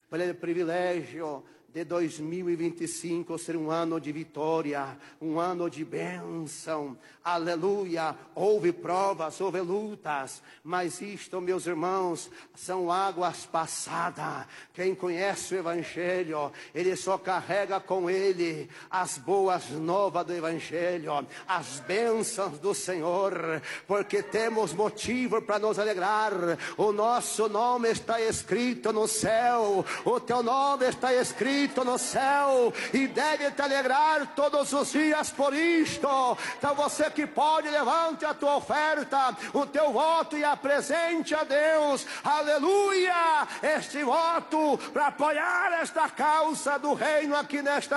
pelo privilégio de 2025 ser um ano de vitória, um ano de bênção, aleluia. Houve provas, houve lutas, mas isto, meus irmãos, são águas passadas. Quem conhece o Evangelho, ele só carrega com ele as boas novas do Evangelho, as bênçãos do Senhor, porque temos motivo para nos alegrar. O nosso nome está escrito no céu, o teu nome está escrito no céu, e deve te alegrar todos os dias por isto. Então você que pode, levante a tua oferta, o teu voto, e apresente a Deus, aleluia, este voto para apoiar esta causa do reino aqui nesta